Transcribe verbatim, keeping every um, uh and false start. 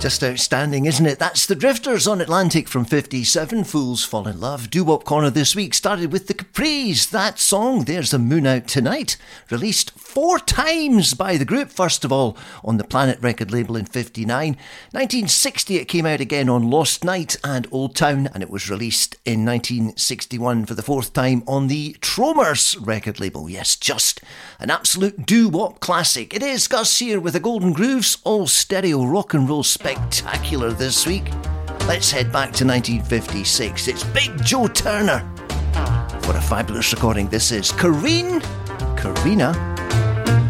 Just outstanding, isn't it? That's the Drifters on Atlantic from fifty-seven. Fools Fall in Love. Doo-wop corner this week started with the Capris. That song, There's the Moon Out Tonight, released four times by the group. First of all on the Planet record label in fifty-nine. nineteen sixty it came out again on Lost Night and Old Town, and it was released in nineteen sixty-one for the fourth time on the Tromers record label. Yes, just an absolute doo-wop classic. It is Gus here with the Golden Grooves, all stereo rock and roll spectacular this week. Let's head back to nineteen fifty-six. It's Big Joe Turner. What a fabulous recording this is. Kareen, Karina